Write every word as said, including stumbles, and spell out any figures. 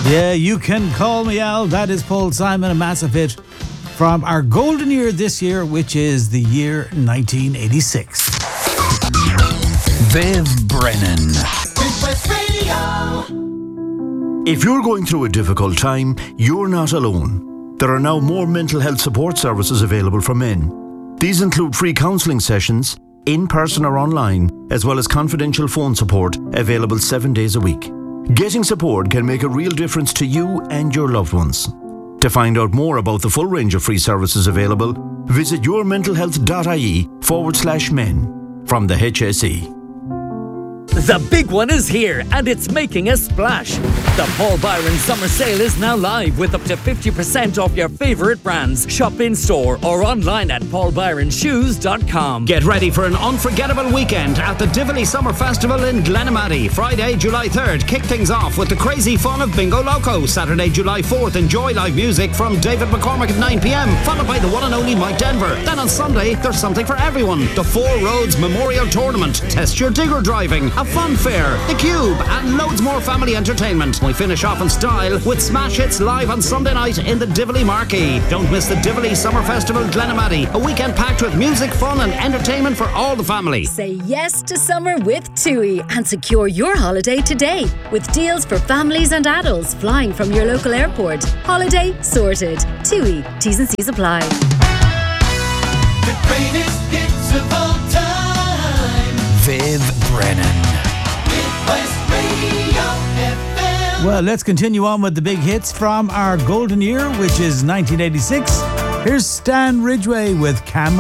Yeah, You Can Call Me Al. That is Paul Simon, a massive hit from our golden year this year, which is the year nineteen eighty-six. Viv Brennan. Midwest Radio. If you're going through a difficult time, you're not alone. There are now more mental health support services available for men. These include free counselling sessions, in person or online, as well as confidential phone support available seven days a week. Getting support can make a real difference to you and your loved ones. To find out more about the full range of free services available, visit yourmentalhealth.ie forward slash men from the H S E. The big one is here, and it's making a splash. The Paul Byron Summer Sale is now live with up to fifty percent off your favourite brands. Shop in-store or online at paul byron shoes dot com. Get ready for an unforgettable weekend at the Tivoli Summer Festival in Glenamaddy. Friday, July third, kick things off with the crazy fun of Bingo Loco. Saturday, July fourth, enjoy live music from David McCormick at nine p.m, followed by the one and only Mike Denver. Then on Sunday, there's something for everyone. The Four Roads Memorial Tournament. Test your digger driving. A fun fair, The Cube, and loads more family entertainment. We finish off in style with Smash Hits live on Sunday night in the Tivoli Marquee. Don't miss the Tivoli Summer Festival Glenamaddy, a weekend packed with music, fun and entertainment for all the family. Say yes to summer with TUI and secure your holiday today with deals for families and adults flying from your local airport. Holiday sorted. TUI. T's and C's apply. The greatest hits of all time. Viv Brennan. Midwest Radio F M. Well, let's continue on with the big hits from our golden year, which is nineteen eighty-six. Here's Stan Ridgway with Cam